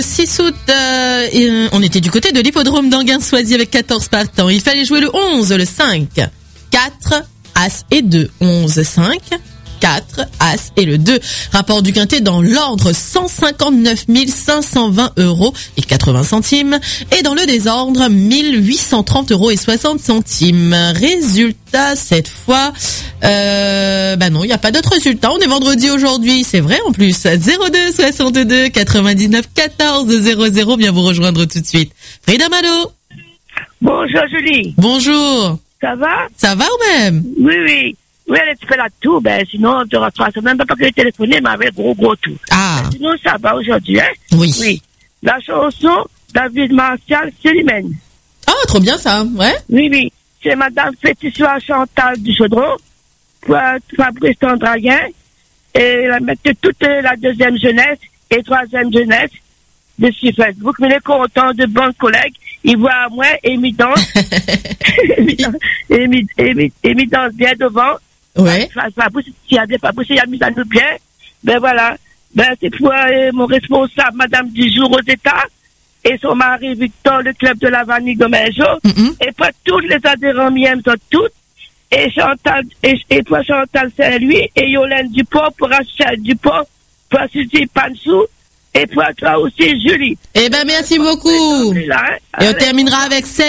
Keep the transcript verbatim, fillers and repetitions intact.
six août, euh, et, euh, on était du côté de l'hippodrome d'Anguin-Soisy avec quatorze partants. Il fallait jouer le onze, le cinq, quatre, As et deux. onze, cinq, quatre, As et le deux. Rapport du quintet dans l'ordre, cent cinquante-neuf mille cinq cent vingt euros et quatre-vingts centimes. Et dans le désordre, mille huit cent trente euros et soixante centimes. Résultat, cette fois, euh, bah non, il n'y a pas d'autre résultat. On est vendredi aujourd'hui, c'est vrai en plus. zéro deux soixante-deux quatre-vingt-dix-neuf quatorze zéro zéro, viens vous rejoindre tout de suite. Frida Malo. Bonjour Julie. Bonjour. Ça va? Ça va ou même? Oui, oui. Oui, elle est fait la tour, ben sinon, tu auras trois semaines, pas que j'ai téléphoné, mais avec gros, gros tout. Ah. Ben, sinon, ça va aujourd'hui, hein? Oui. Oui. La chanson, David Martial, Célimène. Ah, trop bien ça, ouais? Oui, oui. C'est Madame Féticia Chantal du Chaudron, pour Fabrice Tandraguin, et la mettre toute la deuxième jeunesse et troisième jeunesse de sur Facebook. Mais il est content de bons collègues. Il voit à moi, et il danse. et il danse bien devant. Ouais. Fabrice, s'il y a bien Fabrice, il y a mis à nous bien. Ben voilà. Ben, c'est pour euh, mon responsable, Madame du jour aux États, et son mari Victor, le club de la Vanille Gomejo, Mm-hmm. et pour tous les adhérents miens, sont toutes, et Chantal, et, et pour Chantal Saint-Louis, et Yolène Dupont, pour Rachel Dupont, pour Suzy Pansou, et pour toi aussi, Julie. Eh ben, merci beaucoup. Là, hein. Et on terminera avec